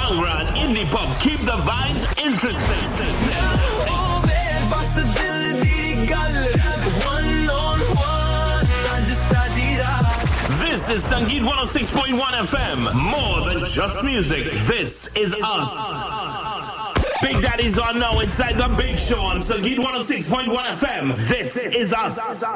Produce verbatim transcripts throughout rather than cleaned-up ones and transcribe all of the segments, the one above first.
Sangran Indie Pop. Keep the vibes interesting. This is Sangeet one oh six point one F M. More than just music. This is us. Big Daddy's on now inside the Big Show on Sangeet one oh six point one F M. This is us.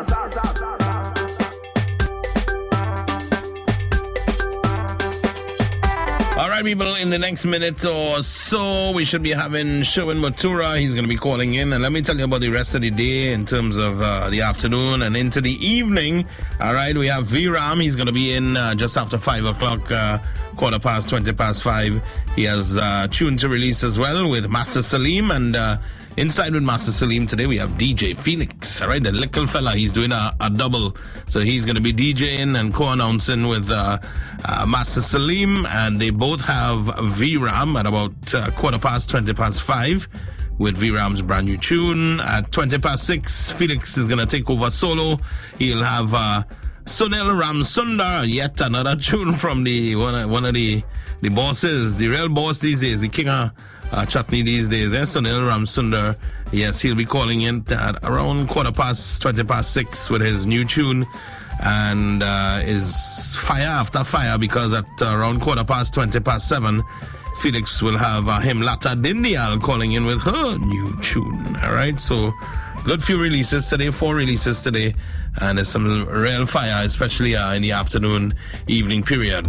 All right, people, in the next minute or so, we should be having Sherwin Matura. He's going to be calling in. And let me tell you about the rest of the day in terms of uh, the afternoon and into the evening. All right, we have V-Ram. He's going to be in uh, just after five o'clock, uh, quarter past, twenty past five. He has uh, tune to release as well with Master Salim. And uh, inside with Master Salim today, we have D J Felix. All right, the little fella. He's doing a, a double. So he's going to be DJing and co-announcing with uh, uh, Master Salim. And they both have V-Ram at about uh, quarter past, twenty past five with V-Ram's brand new tune. At twenty past six, Felix is going to take over solo. He'll have uh, Sunil Ramsundar, yet another tune from the one, of, one of the, the bosses, the real boss these days, the king of uh, chutney these days, eh? Sunil Ramsundar. Yes, he'll be calling in at around quarter past, twenty past six with his new tune. And uh, is fire after fire, because at uh, around quarter past, twenty past seven, Felix will have uh, Himlata Dindial calling in with her new tune. All right, so good few releases today, four releases today, and there's some real fire, especially uh, in the afternoon, evening period.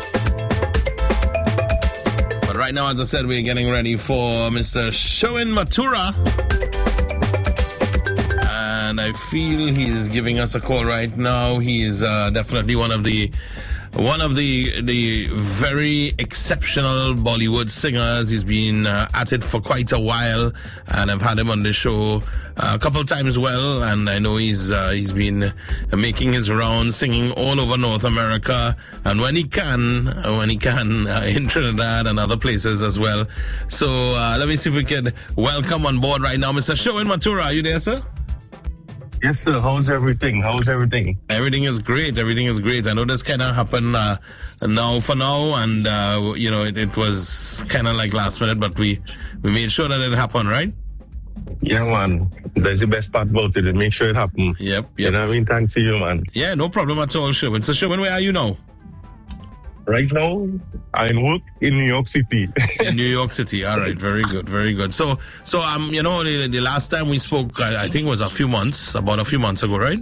But right now, as I said, we're getting ready for Mister Sherwin Matura. And I feel he's giving us a call right now. He is uh, definitely one of the one of the the very exceptional Bollywood singers. He's been uh, at it for quite a while, and I've had him on the show uh, a couple of times. Well, and I know he's uh, he's been making his rounds, singing all over North America, and when he can, uh, when he can, uh, in Trinidad and other places as well. So uh, let me see if we can welcome on board right now, Mister Sherwin Matura. Are you there, sir? Yes, sir. How's everything? How's everything? Everything is great. Everything is great. I know this kind of happened uh, now for now, and, uh, you know, it, it was kind of like last minute, but we, we made sure that it happened, right? Yeah, man. That's the best part about it. Make sure it happened. Yep, yep. You know what I mean? Thanks to you, man. Yeah, no problem at all, Sherwin. So, Sherwin, where are you now? Right now, I work in New York City. In New York City. All right. Very good. Very good. So, so um, you know, the, the last time we spoke, I, I think it was a few months, about a few months ago, right?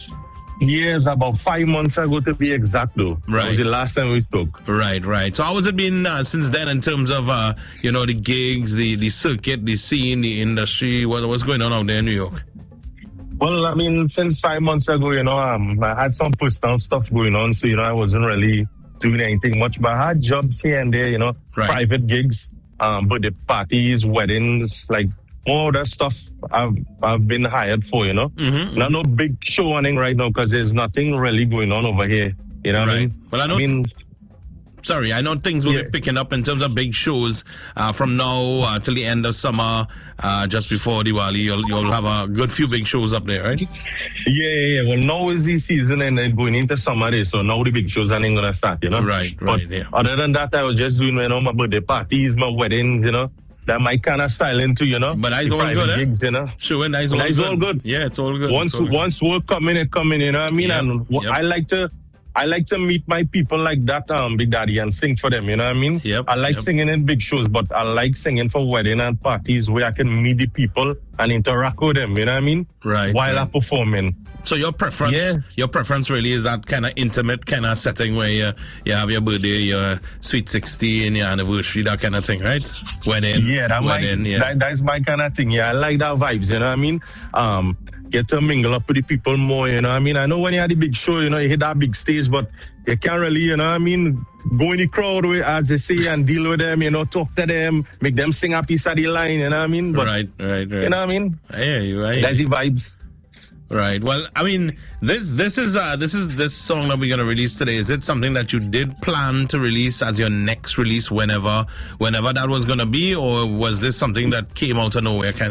Yes, about five months ago to be exact, though. Right. That was the last time we spoke. Right, right. So how has it been uh, since then in terms of, uh, you know, the gigs, the, the circuit, the scene, the industry? What, what's going on out there in New York? Well, I mean, since five months ago, you know, um, I had some personal stuff going on, so, you know, I wasn't really doing anything much, but I had jobs here and there, you know, right. Private gigs, um, birthday parties, weddings, like all that stuff I've I've been hired for, you know. Mm-hmm. Not no big show running right now because there's nothing really going on over here, you know what right. I mean? Well, I know. I mean, Sorry, I know things will yeah. be picking up in terms of big shows uh, from now uh, till the end of summer, uh, just before Diwali. You'll, you'll have a good few big shows up there, right? Yeah, yeah, yeah. Well, now is the season and then going into summer day, so now the big shows are going to start, you know? Right, right, but yeah. Other than that, I was just doing, you know, my birthday parties, my weddings, you know? That my kind of style into, you know? But that's all good, eh? gigs, you know? Sure, and that's all, that's good. all good. Yeah, it's all good. Once, all good. once work come in, it come in, you know what I mean? Yep, And yep. I like to... I like to meet my people like that, um, Big Daddy, and sing for them, you know what I mean? Yep, I like yep. singing in big shows, but I like singing for wedding and parties where I can meet the people and interact with them, you know what I mean? Right. While right. I'm performing. So your preference, yeah. your preference really is that kind of intimate kind of setting where you, you have your birthday, your sweet sixty, and your anniversary, that kind of thing, right? Wedding, yeah, that wedding, my, yeah. That, that's my kind of thing. Yeah, I like that vibes, you know what I mean? Um, get to mingle up with the people more, you know what I mean? I know when you have the big show, you know, you hit that big stage, but you can't really, you know what I mean, go in the crowd, with, as they say, and deal with them, you know, talk to them, make them sing a piece of the line, you know what I mean? But, right, right, right. You know what I mean? I hear you, I hear That's you. the vibes. Right. Well, I mean, this this is uh, this is this song that we're gonna release today. Is it something that you did plan to release as your next release, whenever whenever that was gonna be, or was this something that came out of nowhere, kind of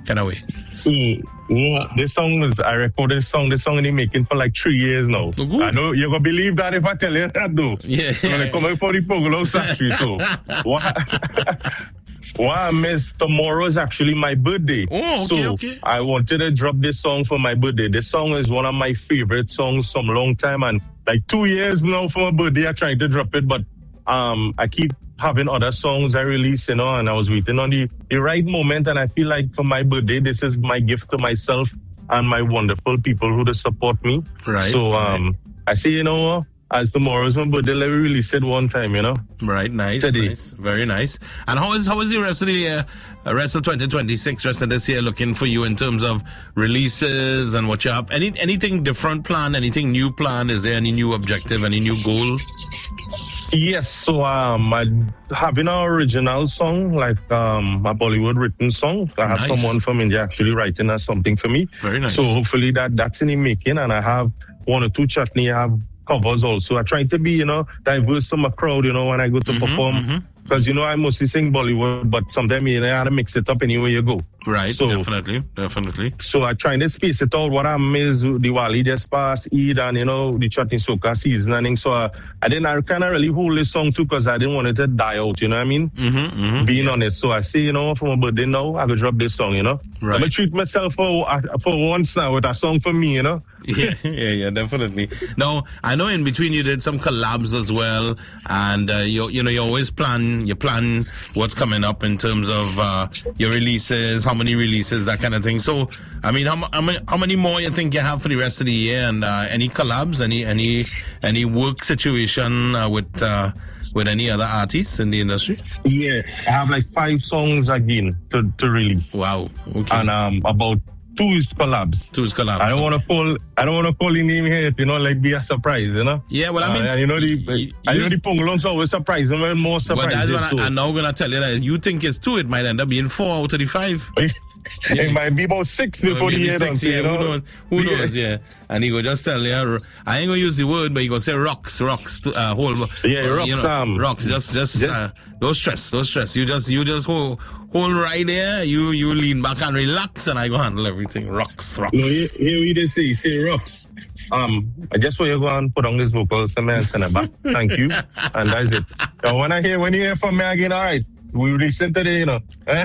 kind of way? So, yeah, this song was, I recorded this song, this song in the making for like three years now. Oh, I know you're going to believe that if I tell you that though. Yeah. When I come out for the Pongolong factory, so what, what I missed tomorrow is actually my birthday. Oh, okay, so okay. I wanted to drop this song for my birthday. This song is one of my favorite songs from a long time, and like two years now for my birthday I tried to drop it, but um I keep having other songs I release, you know, and I was waiting on the, the right moment, and I feel like for my birthday, this is my gift to myself and my wonderful people who just support me. Right. So um, right. I say, you know, as tomorrow's my birthday, let me release it one time, you know. Right, nice, Today. nice, very nice. And how is how is the rest of the year, uh, rest of twenty twenty-six, rest of this year looking for you in terms of releases and what you have? Any anything different planned? Anything new planned? Is there any new objective? Any new goal? Yes, so um, I having an original song, like um, a Bollywood written song. I have Nice. someone from India actually writing us something for me. Very nice. So hopefully that that's in the making, and I have one or two chutney. I have covers also. I try to be, you know, diverse to my crowd, you know, when I go to Mhm, perform. mhm. Because, you know, I mostly sing Bollywood, but sometimes you know, I have to mix it up anywhere you go. Right, So- definitely, definitely. So I try to space it out. What I miss, Diwali just passed, Eid, and, you know, the chutney soca seasoning. So uh, I didn't, I kind of really hold this song too, because I didn't want it to die out, you know what I mean? Mm-hmm, mm-hmm. Being honest. So I say, you know, for my birthday now, I could drop this song, you know? Right. I'm going to treat myself for, for once now with a song for me, you know? Yeah, yeah, yeah, definitely. Now, I know in between you did some collabs as well, and uh, you you know you always plan you plan what's coming up in terms of uh, your releases, how many releases, that kind of thing. So, I mean, how, mu- how many how many more you think you have for the rest of the year, and uh, any collabs, any any any work situation uh, with uh, with any other artists in the industry? Yeah. I have like five songs again to, to release. Wow. Okay. And um, about two is collabs. Two collabs. I don't want to call. I don't want to call the name here. You know, like be a surprise. You know. Yeah, well, I mean, uh, and you know the. y- I know you- the Pongolongs always surprise. I'm more Well, surprised. that's what too. I, I'm now gonna tell you that you think it's two, it might end up being four out of the five. It might be about six before the Maybe year six, done. yeah, You know. who knows? Who knows? Yeah, and he go just tell you. I ain't gonna use the word, but he go say rocks, rocks, to, uh, whole. Yeah, uh, rocks, you know, um, rocks. Just, just, just- uh, no stress, no stress. You just, you just hold, hold right there. You, you lean back and relax, and I go handle everything. Rocks, rocks. No, here, here we just say, say rocks. Um, I just want you to go and put on this vocals and man send it back. Thank you. And that's it. Now, when I hear, when you hear from me again, all right, we listen today, you know.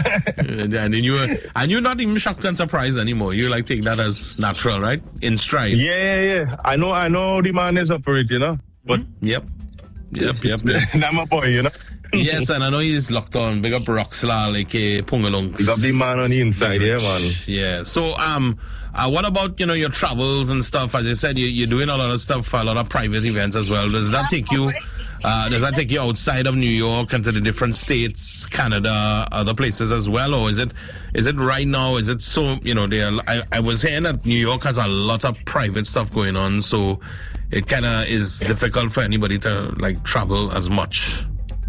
and then you, and you're not even shocked and surprised anymore. You like take that as natural, right? In stride. yeah, yeah, yeah. I know, I know the man is up for it, you know. But Yep. Yep. Yep. yep. I'm a boy, you know. Yes, and I know he's locked on. Big up Rockslar, like uh, Pungalungs. You got the man on the inside, yeah, man. Yeah. So, um, uh, what about, you know, your travels and stuff? As you said, you, you're doing a lot of stuff, a lot of private events as well. Does that take you, uh, does that take you outside of New York and to the different states, Canada, other places as well? Or is it, is it right now, is it so, you know, there, I, I was hearing that New York has a lot of private stuff going on. So it kind of is difficult for anybody to like travel as much.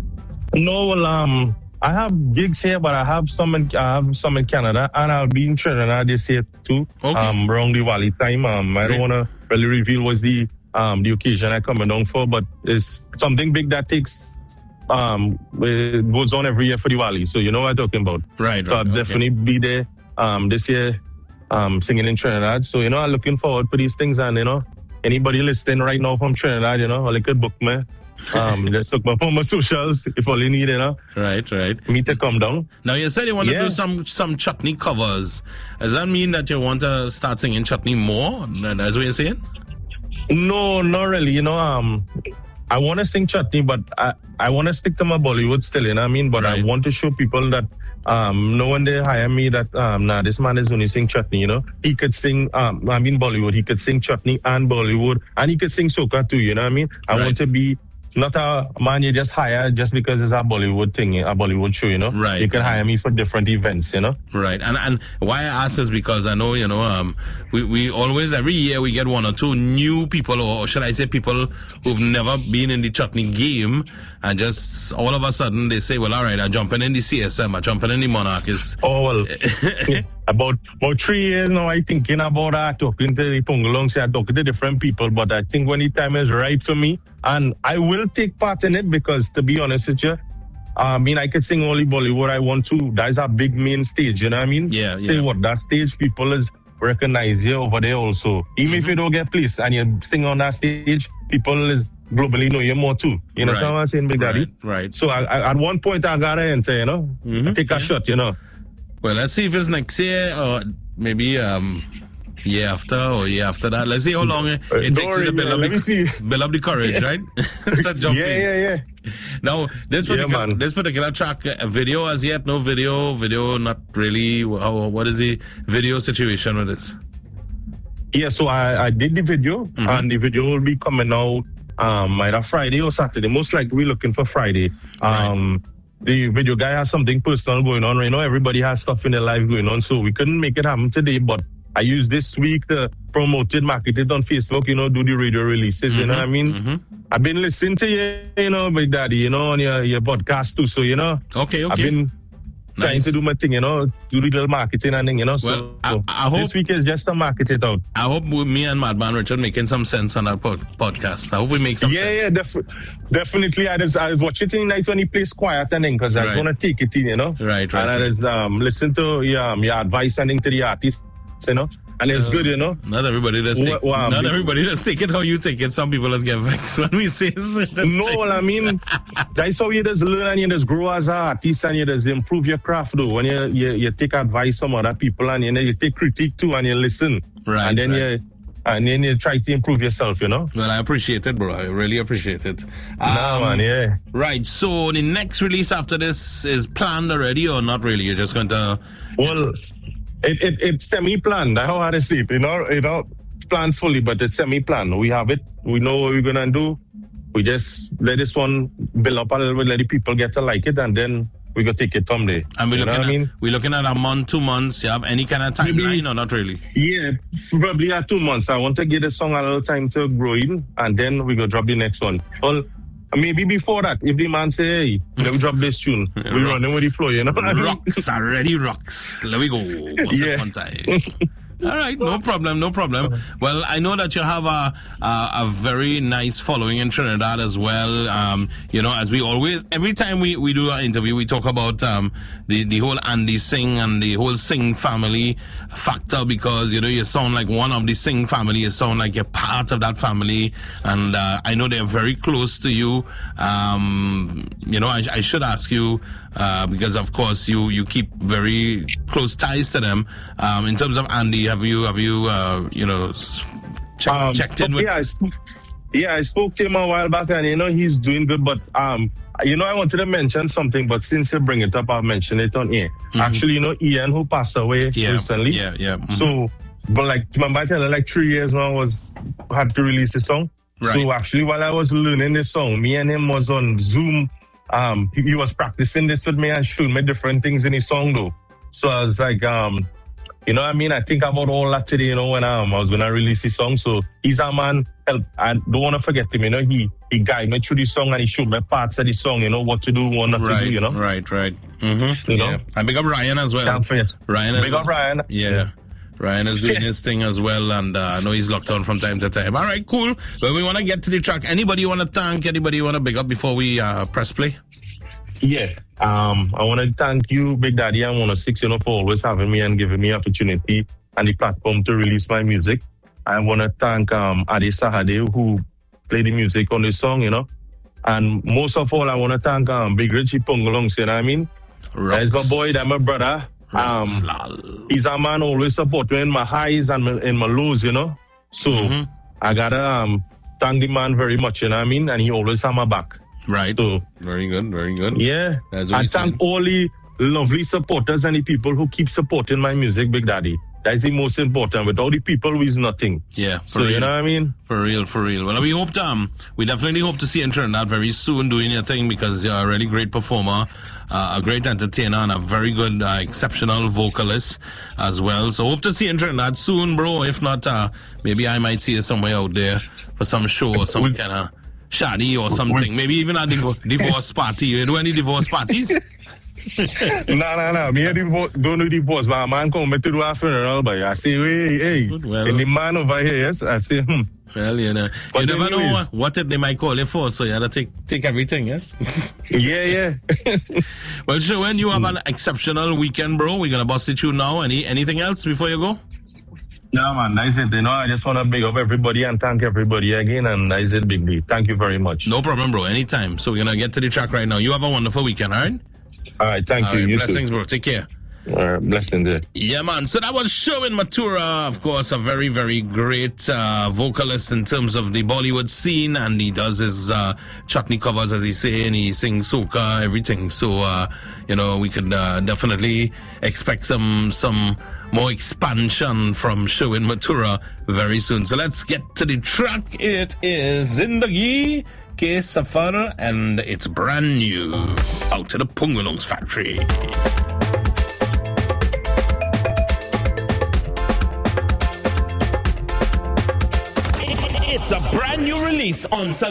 No, well, um, I have gigs here, but I have some in, I have some in Canada, and I'll be in Trinidad this year too. Okay. Um, around Diwali time. Um, I Great. don't want to really reveal what's the um the occasion I'm coming down for, but it's something big that takes um it goes on every year for Diwali. So you know what I'm talking about. Right, So right. I'll okay. definitely be there um this year, um singing in Trinidad. So you know I'm looking forward for these things, and you know anybody listening right now from Trinidad, you know, or they could book me. Um, just look up on my socials if all you need, you know, Right, right. me to come down. Now you said you want to Yeah. do some some chutney covers. Does that mean that you want to start singing chutney more? That's what you're saying? No, not really. You know, um, I want to sing chutney, but I, I want to stick to my Bollywood still, you know what I mean? But Right. I want to show people that, um, no one they hire me that, um, nah, this man is only sing chutney, you know? He could sing, um, I mean Bollywood, he could sing chutney and Bollywood, and he could sing soca too, you know what I mean? I Right. want to be not a man you just hire just because it's a Bollywood thing, a Bollywood show, you know? Right. You can hire me for different events, you know? Right. And and why I ask is because I know, you know, um, we, we always, every year we get one or two new people, or should I say people who've never been in the chutney game, and just all of a sudden they say, well, all right, I'm jumping in the C S M, I'm jumping in the Monarch. Is Oh, well, about about three years now, I thinking about that, talking to the Pongolongs, I talking to different people, but I think when the time is right for me, and I will take part in it because, to be honest with you, I mean, I could sing only Bollywood I want to. That's a big main stage, you know what I mean? Yeah, Say yeah. what, that stage, people is recognize you over there also. Even mm-hmm. if you don't get placed and you sing on that stage, people is globally know you more too. You know right. what I'm saying, Big Daddy? Right, right. So I, I, at one point I gotta enter, you know? Mm-hmm. Take a yeah. shot, you know? Well, let's see if it's next year or maybe um year after or year after that. Let's see how long it, it takes worry, you to build, yeah, up let the, me see. build up the courage, right? to jump yeah, in. yeah, yeah. Now, this particular, yeah, this particular track, a video as yet, no video, video not really. How, what is the video situation with this? Yeah, so I, I did the video, mm-hmm. and the video will be coming out um, either Friday or Saturday. Most likely we're looking for Friday. Um, right. The video guy has something personal going on right now. Everybody has stuff in their life going on, so we couldn't make it happen today, but I used this week to promote it, market it on Facebook, you know, do the radio releases, mm-hmm. you know what I mean? Mm-hmm. I've been listening to you, you know, Big Daddy, you know, on your, your podcast too, so, you know. Okay, okay. I've been nice. trying to do my thing, you know, do the little marketing and thing, you know, so, well, I, so I hope, this week is just to market it out. I hope me and Madman Richard making some sense on that pod- podcast. I hope we make some yeah, sense. Yeah, yeah, def- definitely. I just, I was watching it night when he plays quiet and thing, because I just right. want to take it in, you know. Right, right. And right. I just um, listen to your, um, your advice and thing to the artists, you know. And it's uh, good, you know. Not everybody does take. Wow, not everybody does take it how you take it. Some people just get vexed when we say certain No, things. I mean, that's how you just learn and you just grow as an artist and you just improve your craft, though. When you you, you take advice from other people and you, know, you take critique too and you listen, right? And then right. you and then you try to improve yourself, you know. Well, I appreciate it, bro. I really appreciate it. Um, no, man, yeah. Right. So the next release after this is planned already, or not really? You're just going to. Well. It, it it's semi-planned. That's how I say it. You know, you know, planned fully, but it's semi-planned. We have it. We know what we're gonna do. We just let this one build up a little bit, let the people get to like it, and then we go take it from there. And we're you looking know at, I mean? we're looking at a month, two months. You have any kind of timeline or not really? Yeah, probably at two months. I want to give the song a little time to grow in, and then we go drop the next one. Well, maybe before that, if the man say, hey, let me drop this tune, yeah, we're running with the flow, you know? Rocks, already rocks. Let me go. What's yeah. it one time? All right, no problem, no problem. Well, I know that you have a a, a very nice following in Trinidad as well. Um, you know, as we always, every time we, we do our interview, we talk about um the, the whole Andy Singh and the whole Singh family factor, because, you know, you sound like one of the Singh family. You sound like you're part of that family. And uh, I know they're very close to you. Um, you know, I, I should ask you, uh, because, of course, you, you keep very close ties to them. Um, in terms of Andy, have you, have you, uh, you know, check, um, checked in with... Yeah I, sp- yeah, I spoke to him a while back and, you know, he's doing good. But, um, you know, I wanted to mention something, but since you bring it up, I'll mention it on air. Mm-hmm. Actually, you know, Ian, who passed away yeah, recently. Yeah, yeah. Mm-hmm. So, but like, remember I tell you, like three years now, I was, had to release the song. Right. So actually, while I was learning this song, me and him was on Zoom. Um, he, he was practicing this with me and showing me different things in his song, though. So I was like, um, you know what I mean? I think about all that today, you know, when um, I was going to release his song. So he's a man, help. I don't want to forget him, you know. He he guided me through the song and he showed me parts of the song, you know, what to do, what not right, to do, you know. Right, right. Mm-hmm. You yeah. know? And big up Ryan as well. Can't forget. Ryan is, big up Ryan. Yeah. Ryan is doing his thing as well, and uh, I know he's locked on from time to time. All right, cool. Well, we want to get to the track. Anybody you want to thank? Anybody you want to big up before we uh, press play? Yeah. Um, I want to thank you, Big Daddy, and one oh six, you know, for always having me and giving me opportunity and the platform to release my music. I want to thank um, Adi Sahade, who played the music on this song, you know. And most of all, I want to thank um, Big Richie Pongolongs, you know what I mean? That's my boy, that's my brother. Um, he's a man always support me in my highs and my, in my lows, you know. So mm-hmm. I gotta um, thank the man very much, you know what I mean? And he always have my back. Right. So very good, very good. Yeah. I thank all the lovely supporters and the people who keep supporting my music, Big Daddy. That's the most important. Without the people, we is nothing. Yeah. So real. You know what I mean? For real, for real. Well, we hope to, um, we definitely hope to see you in Trinidad very soon doing your thing, because you're a really great performer, uh, a great entertainer, and a very good, uh, exceptional vocalist as well. So hope to see you in Trinidad soon, bro. If not, uh, maybe I might see you somewhere out there for some show or some kind of shadi or something. Maybe even a div- divorce party. You do any divorce parties? nah, nah, nah. Me divorce, don't do divorce. My man come to do a funeral, but I say, hey, hey. Well, and the man over here, yes, I say, hmm. Well, you know, But you never anyways. know what it they might call it for, so you have to take take everything, yes? Yeah, yeah. Well, sure, when you have an exceptional weekend, bro, we're gonna bust it you now. Any anything else before you go? Yeah, man, that's it. You know, I just want to big up everybody and thank everybody again, and that's it, Big D. Thank you very much. No problem, bro. Anytime. So we're gonna get to the track right now. You have a wonderful weekend, all right? All right, thank All you. right, You blessings, too. bro. Take care. All right, blessings there. Yeah, man. So that was Sherwin Matura, of course, a very, very great uh, vocalist in terms of the Bollywood scene, and he does his uh, chutney covers, as he say, and he sings soca, everything. So, uh, you know, we could uh, definitely expect some some more expansion from Sherwin Matura very soon. So let's get to the track. It is Zindagi Ke Safar, and it's brand new. Out to the Pungalungs factory. It's a brand new release on